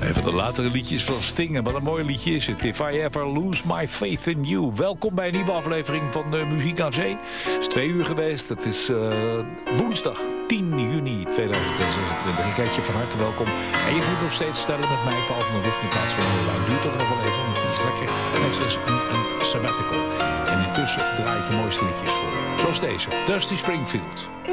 Een van de latere liedjes van Sting. Wat een mooi liedje is het. If I Ever Lose My Faith in You. Welkom bij een nieuwe aflevering van Muziek aan Zee. Het is 2 uur geweest. Het is woensdag 10 juni 2026. Ik heet je van harte welkom. En je moet nog steeds stellen met mij, Paul van der Lucht, in plaats van een lijn. Duurt toch nog wel even, want die is lekker. En heeft dus een sabbatical. En intussen draai ik de mooiste liedjes voor je. Zoals deze, Dusty Springfield.